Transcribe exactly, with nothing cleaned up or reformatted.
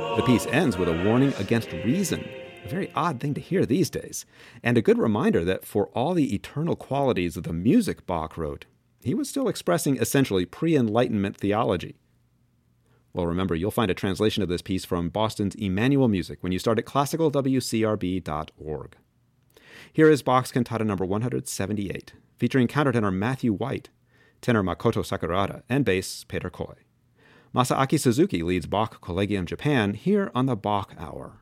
The piece ends with a warning against reason, a very odd thing to hear these days, and a good reminder that for all the eternal qualities of the music Bach wrote, he was still expressing essentially pre-Enlightenment theology. Well, remember, you'll find a translation of this piece from Boston's Emmanuel Music when you start at classical w c r b dot org. Here is Bach's Cantata number one hundred seventy-eight, featuring countertenor Matthew White, tenor Makoto Sakurada, and bass Peter Koi. Masaaki Suzuki leads Bach Collegium Japan here on the Bach Hour.